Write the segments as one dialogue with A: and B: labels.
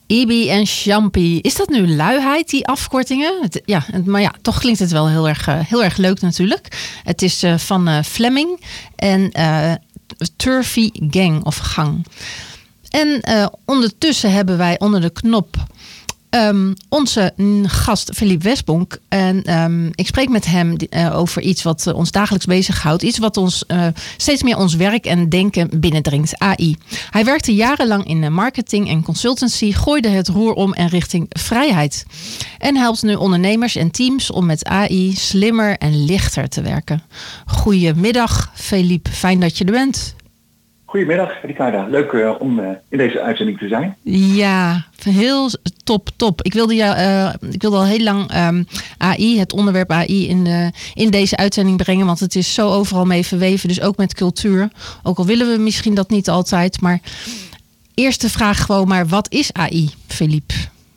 A: Ibi en Champy. Is dat nu luiheid, die afkortingen? Maar toch klinkt het wel heel erg leuk natuurlijk. Het is van Fleming en Turfy Gang of Gang. En ondertussen hebben wij onder de knop onze gast Philippe Westbonk. En ik spreek met hem over iets wat ons dagelijks bezighoudt. Iets wat ons steeds meer ons werk en denken binnendringt. AI. Hij werkte jarenlang in marketing en consultancy. Gooide het roer om en richting vrijheid. En helpt nu ondernemers en teams om met AI slimmer en lichter te werken. Goedemiddag Philippe. Fijn dat je er bent.
B: Goedemiddag, Ricarda. Leuk om in deze uitzending te zijn.
A: Ja, heel top. Ik wilde al heel lang AI, het onderwerp AI, in deze uitzending brengen. Want het is zo overal mee verweven, dus ook met cultuur. Ook al willen we misschien dat niet altijd. Maar eerste vraag gewoon maar, wat is AI, Philippe?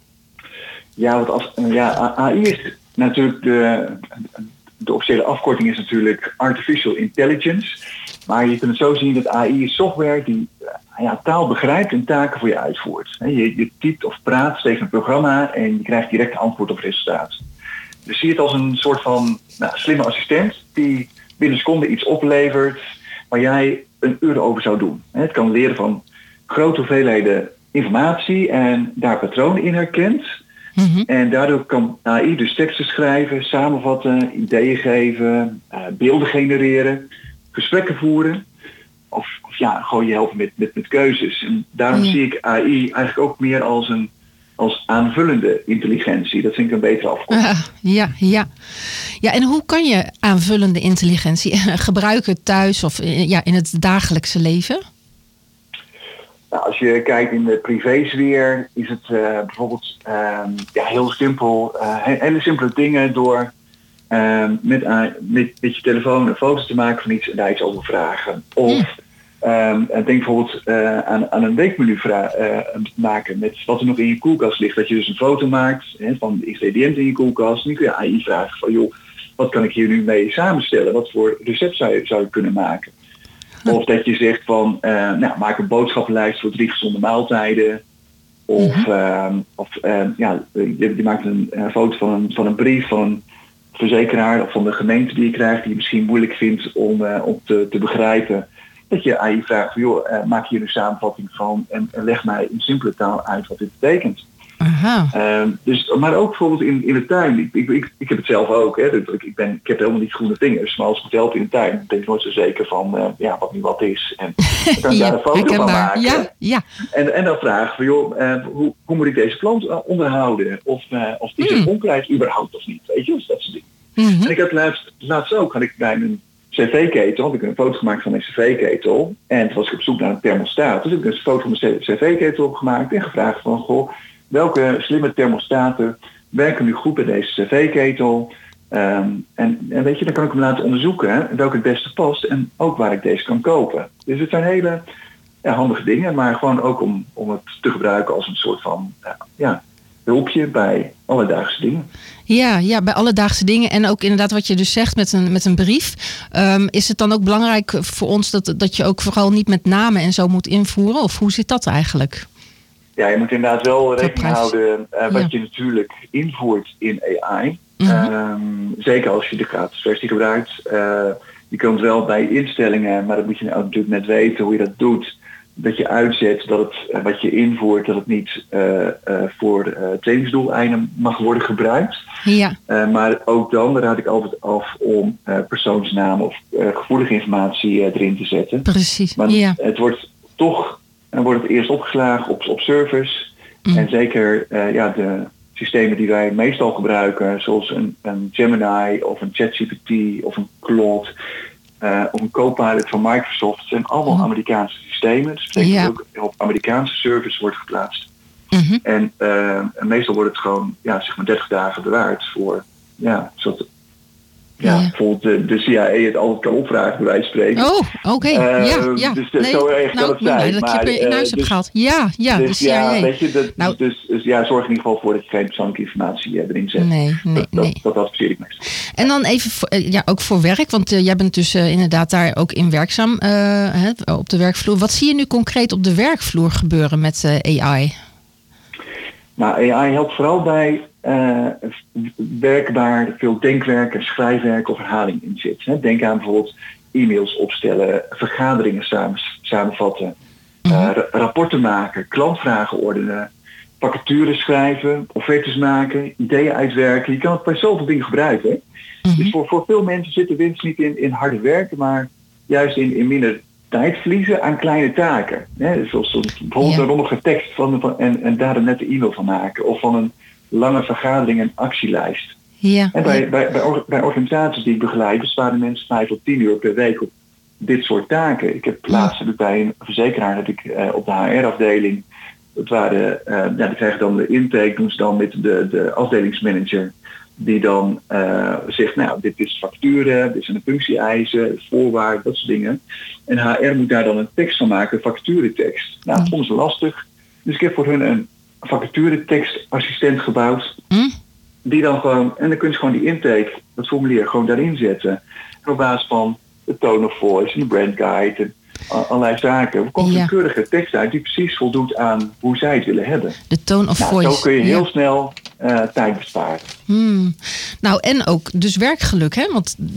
B: AI is natuurlijk de officiële afkorting is natuurlijk Artificial Intelligence. Maar je kunt het zo zien dat AI is software die taal begrijpt en taken voor je uitvoert. Je typt of praat tegen een programma en je krijgt direct antwoord op resultaat. Dus zie het als een soort van slimme assistent die binnen seconden iets oplevert waar jij een uur over zou doen. Het kan leren van grote hoeveelheden informatie en daar patronen in herkent. Mm-hmm. En daardoor kan AI dus teksten schrijven, samenvatten, ideeën geven, beelden genereren, gesprekken voeren of gewoon je helpen met keuzes. En daarom zie ik AI eigenlijk ook meer als aanvullende intelligentie. Dat vind ik een betere afkorting.
A: Ja, en hoe kan je aanvullende intelligentie gebruiken thuis of in het dagelijkse leven?
B: Nou, als je kijkt in de privésfeer is het bijvoorbeeld heel simpel. Hele simpele dingen door met je telefoon een foto te maken van iets en daar iets over vragen. Of denk bijvoorbeeld aan een weekmenu maken met wat er nog in je koelkast ligt. Dat je dus een foto maakt van de ingrediënten in je koelkast. En dan kun je AI vragen van joh, wat kan ik hier nu mee samenstellen? Wat voor recept zou je kunnen maken? Of dat je zegt van maak een boodschappenlijst voor 3 gezonde maaltijden. Of je maakt een foto van een brief van een verzekeraar of van de gemeente die je krijgt, die je misschien moeilijk vindt om te begrijpen. Dat je AI vraagt van joh, maak hier een samenvatting van en leg mij in simpele taal uit wat dit betekent. Maar ook bijvoorbeeld in de tuin. Ik heb het zelf ook. Ik heb helemaal niet groene vingers. Maar als ik het help in de tuin, ben ik nooit zo zeker van wat nu wat is. En dan kan ik daar een foto van maken.
A: Ja.
B: En dan vragen van joh, hoe moet ik deze plant onderhouden? Of is het onkruid überhaupt of niet? Weet je, dus dat soort dingen. Mm-hmm. En ik had laatst ook, had ik bij mijn cv-ketel, had ik een foto gemaakt van mijn cv-ketel. En toen was ik op zoek naar een thermostaat. Dus heb ik een foto van mijn cv-ketel opgemaakt en gevraagd van goh, welke slimme thermostaten werken nu goed bij deze cv-ketel? En weet je, dan kan ik hem laten onderzoeken welke het beste past en ook waar ik deze kan kopen. Dus het zijn hele handige dingen, maar gewoon ook om het te gebruiken als een soort van hulpje bij alledaagse dingen.
A: Ja, bij alledaagse dingen. En ook inderdaad wat je dus zegt met een brief. Is het dan ook belangrijk voor ons dat je ook vooral niet met namen en zo moet invoeren? Of hoe zit dat eigenlijk?
B: Ja, je moet inderdaad wel rekening houden wat je natuurlijk invoert in AI. Mm-hmm. Zeker als je de gratis versie gebruikt. Je kunt wel bij instellingen, maar dat moet je nou natuurlijk net weten hoe je dat doet. Dat je uitzet dat het wat je invoert, dat het niet voor trainingsdoeleinden mag worden gebruikt. Ja. Maar ook dan raad ik altijd af om persoonsnamen of gevoelige informatie erin te zetten.
A: Precies.
B: Maar het wordt toch. En dan wordt het eerst opgeslagen op servers. Mm. En zeker de systemen die wij meestal gebruiken, zoals een Gemini of een ChatGPT of een Claude of een Copilot van Microsoft, zijn allemaal Amerikaanse systemen. Dus dat betekent ook op Amerikaanse servers wordt geplaatst. Mm-hmm. En meestal wordt het gewoon 30 dagen bewaard voor zodat bijvoorbeeld de CIA het altijd kan opvragen, bij wijze van spreken.
A: Oh, oké.
B: Dus zo erg kan het zijn.
A: Dat je het in huis hebt gehad. De CIA.
B: Weet je, dus zorg in ieder geval voor dat je geen persoonlijke informatie erin zet.
A: Nee.
B: Dat adviseer ik meestal.
A: En dan even, ook voor werk, want jij bent dus inderdaad daar ook in werkzaam op de werkvloer. Wat zie je nu concreet op de werkvloer gebeuren met AI?
B: Nou, AI helpt vooral bij werk waar veel denkwerk en schrijfwerk of herhaling in zit. Hè. Denk aan bijvoorbeeld e-mails opstellen, vergaderingen samenvatten, rapporten maken, klantvragen ordenen, vacatures schrijven, offertes maken, ideeën uitwerken. Je kan het bij zoveel dingen gebruiken. Hè. Dus voor veel mensen zit de winst niet in harde werken, maar juist in minder tijd verliezen aan kleine taken. Hè. Zoals bijvoorbeeld een rommige tekst en daar een nette e-mail van maken. Of van een lange vergadering een actielijst.
A: Ja.
B: En bij organisaties die ik begeleid besparen mensen 5 tot 10 uur per week op dit soort taken. Ik heb laatst bij een verzekeraar op de HR-afdeling. Die krijgen dan de intake, doen ze dan met de afdelingsmanager. Die dan zegt, nou, dit is facturen, dit zijn de functie-eisen, voorwaarden, dat soort dingen. En HR moet daar dan een tekst van maken, een vacaturetekst. Nou, dat vonden ze lastig. Dus ik heb voor hun een vacaturetekstassistent gebouwd. Die dan gewoon, en dan kun je gewoon die intake, dat formulier, gewoon daarin zetten. En op basis van de tone of voice en de brand guide en allerlei zaken. Er komt een keurige tekst uit die precies voldoet aan hoe zij het willen hebben.
A: De tone of voice.
B: Zo kun je heel snel tijd besparen.
A: Nou, en ook dus werkgeluk, hè?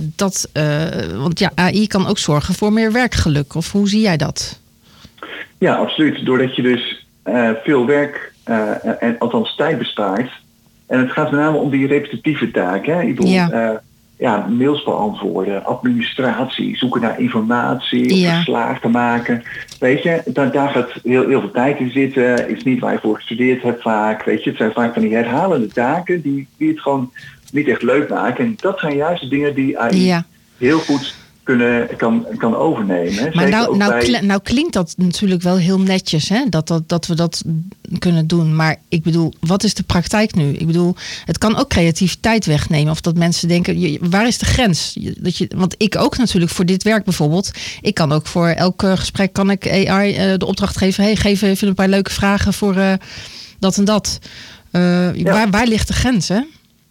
A: Want AI kan ook zorgen voor meer werkgeluk. Of hoe zie jij dat? Ja, absoluut. Doordat je dus veel werk en althans tijd bespaart. En het gaat met name om die repetitieve taken. Hè? Ik bedoel, mails beantwoorden, administratie, zoeken naar informatie, verslagen maken. Weet je, daar gaat heel veel tijd in zitten. Is niet waar je voor gestudeerd hebt vaak. Weet je, het zijn vaak van die herhalende taken die het gewoon niet echt leuk maken. En dat zijn juist de dingen die AI heel goed kan overnemen. Maar nou klinkt dat natuurlijk wel heel netjes, hè? Dat we dat kunnen doen. Maar ik bedoel, wat is de praktijk nu? Ik bedoel, het kan ook creativiteit wegnemen. Of dat mensen denken, waar is de grens? Want ik ook natuurlijk voor dit werk bijvoorbeeld. Ik kan ook voor elk gesprek kan ik AI de opdracht geven. Hey, geef even een paar leuke vragen voor dat en dat. Waar ligt de grens, hè?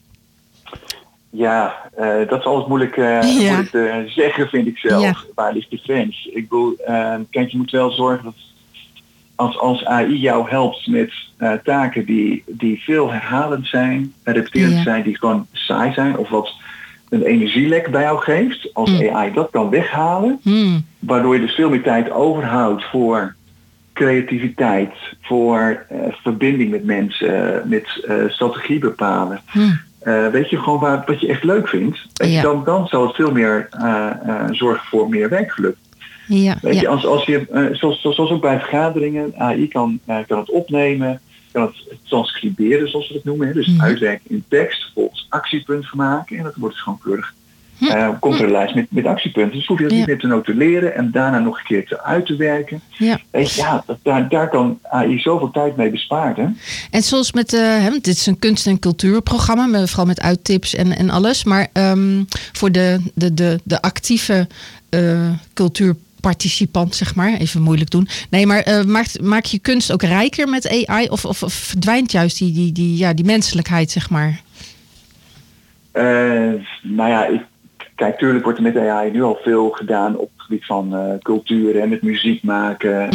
B: Ja, dat is alles moeilijk te zeggen, vind ik zelf. Ja. Waar ligt de grens? Ik bedoel, kijk, je moet wel zorgen dat als AI jou helpt met taken die veel herhalend zijn, repeterend zijn, die gewoon saai zijn, of wat een energielek bij jou geeft, als AI dat kan weghalen, waardoor je dus veel meer tijd overhoudt voor creativiteit, voor verbinding met mensen, met strategie bepalen. Weet je, gewoon wat je echt leuk vindt. Dan zal het veel meer zorgen voor meer werkgeluk. Weet je, als je, zoals ook bij vergaderingen, AI kan het opnemen, kan het transcriberen, zoals we dat noemen. Hè? Dus uitwerken in tekst, vervolgens actiepunten maken. En dat wordt dus gewoon keurig. Komt er een lijst met actiepunten. Dus hoef je dat niet meer te notuleren en daarna nog een keer uit te werken. Weet je, daar kan AI zoveel tijd mee besparen. En zoals met, dit is een kunst- en cultuurprogramma, vooral met uittips en alles. Maar voor de actieve cultuurparticipant, zeg maar, even moeilijk doen. Nee, maar maak je kunst ook rijker met AI? Of verdwijnt juist die menselijkheid, zeg maar? Kijk, tuurlijk wordt er met AI nu al veel gedaan op het gebied van cultuur en met muziek maken.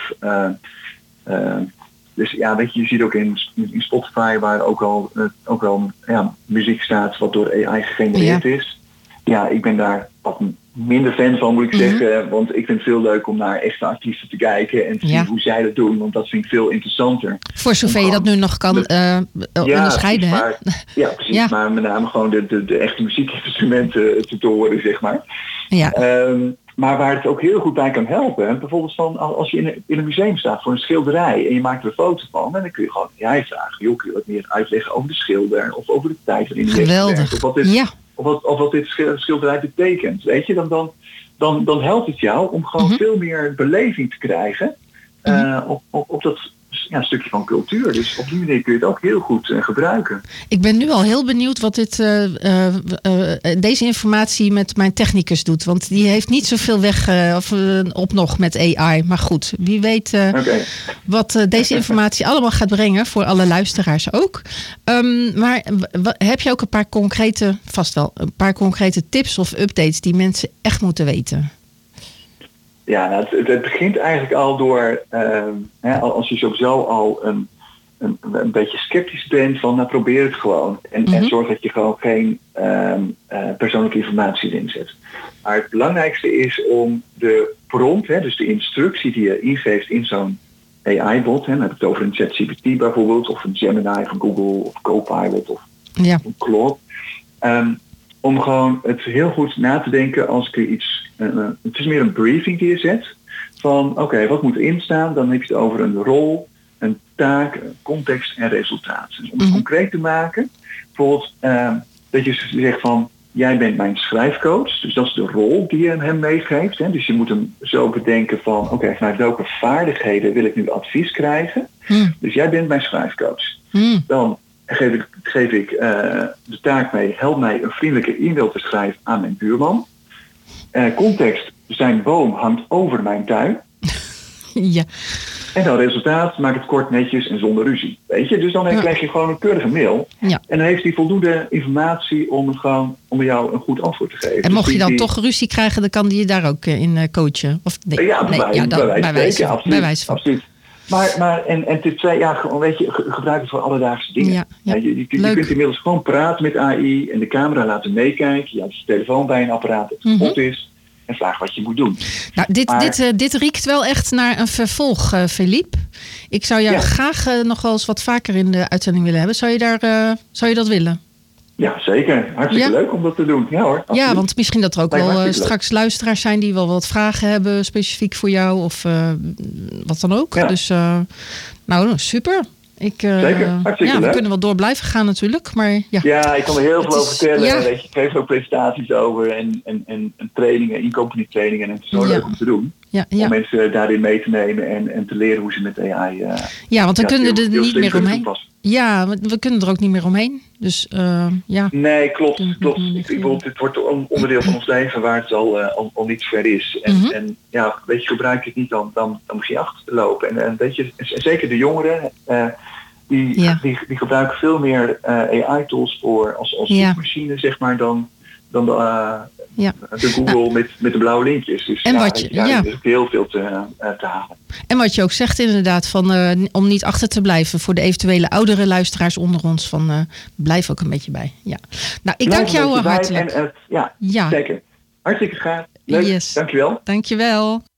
B: Dus ja, weet je ziet ook in Spotify waar ook al muziek staat wat door AI gegenereerd is. Ja, ik ben daar wat minder fan van, moet ik zeggen. Want ik vind het veel leuk om naar echte artiesten te kijken en te zien hoe zij dat doen. Want dat vind ik veel interessanter. Voor zover je dat nu nog kan onderscheiden, hè? Precies. Maar met name gewoon de echte muziekinstrumenten te horen, zeg maar. Maar waar het ook heel goed bij kan helpen, bijvoorbeeld van als je in een museum staat voor een schilderij en je maakt er een foto van, en dan kun je gewoon vragen, joh, kun je wat meer uitleggen over de schilder of over de tijd waarin die heeft gewerkt. Of wat dit schilderij betekent. Weet je, dan helpt het jou om gewoon veel meer beleving te krijgen op dat stukje van cultuur. Dus op die manier kun je het ook heel goed gebruiken. Ik ben nu al heel benieuwd wat deze informatie met mijn technicus doet. Want die heeft niet zoveel weg op nog met AI. Maar goed, wie weet wat deze informatie allemaal gaat brengen voor alle luisteraars ook. Maar heb je ook een paar concrete tips of updates die mensen echt moeten weten? Ja, het begint eigenlijk al door, als je sowieso al een beetje sceptisch bent van nou probeer het gewoon. En zorg dat je gewoon geen persoonlijke informatie erin zet. Maar het belangrijkste is om de prompt, dus de instructie die je ingeeft in zo'n AI-bot, dan heb ik het over een ChatGPT bijvoorbeeld, of een Gemini van Google, of Copilot, of een Claude. Om gewoon het heel goed na te denken als ik er iets... het is meer een briefing die je zet. Van oké, wat moet erin staan? Dan heb je het over een rol, een taak, een context en resultaat. Dus om het concreet te maken. Bijvoorbeeld dat je zegt van... Jij bent mijn schrijfcoach. Dus dat is de rol die je hem meegeeft. Hè? Dus je moet hem zo bedenken van... Oké, vanuit welke vaardigheden wil ik nu advies krijgen? Dus jij bent mijn schrijfcoach. Dan geef ik de taak mee... Help mij een vriendelijke e-mail te schrijven aan mijn buurman. Context. Zijn boom hangt over mijn tuin.
A: Ja.
B: En dan resultaat, maak het kort, netjes en zonder ruzie. Weet je? Dus dan krijg je gewoon een keurige mail.
A: Ja.
B: En dan heeft hij voldoende informatie om jou een goed antwoord te geven.
A: En mocht je dan toch ruzie krijgen, dan kan die je daar ook in coachen? Of nee? Bij wijze van.
B: Absoluut. Maar en ten tweede, gewoon, weet je, gebruik het voor alledaagse dingen.
A: Ja.
B: Je kunt inmiddels gewoon praten met AI en de camera laten meekijken. Je hebt je telefoon bij een apparaat dat kapot is. En vraag wat je moet doen. Nou,
A: dit riekt wel echt naar een vervolg, Philippe. Ik zou jou graag nog wel eens wat vaker in de uitzending willen hebben. Zou je dat willen?
B: Ja, zeker. Hartstikke leuk om dat te doen. Ja hoor. Absoluut.
A: Ja, want misschien dat er ook wel straks luisteraars zijn die wel wat vragen hebben specifiek voor jou of wat dan ook. Ja. Dus super.
B: Zeker, hartstikke leuk.
A: We kunnen wel door blijven gaan natuurlijk. Maar
B: ja, ik kan er heel veel over vertellen. Ja. Weet je, ik geef er ook presentaties over en trainingen, in-company trainingen. En het is zo leuk om te doen. Om mensen daarin mee te nemen en te leren hoe ze met AI...
A: want we kunnen er niet meer omheen. Ja, we kunnen er ook niet meer omheen. Dus
B: Nee, klopt. Ik bedoel, dit wordt een onderdeel van ons leven waar het al niet ver is. En weet je, gebruik je het niet, dan begin je achter te lopen. En weet je, zeker de jongeren... Die gebruiken veel meer AI-tools als zoekmachine, zeg maar, dan de Google met de blauwe linkjes. Dus er is ook heel veel te halen.
A: En wat je ook zegt inderdaad, om niet achter te blijven voor de eventuele oudere luisteraars onder ons, blijf ook een beetje bij. Ja. Nou, ik dank jou hartelijk.
B: Zeker. Hartstikke graag. Leuk.
A: Yes.
B: Dankjewel.
A: Dankjewel.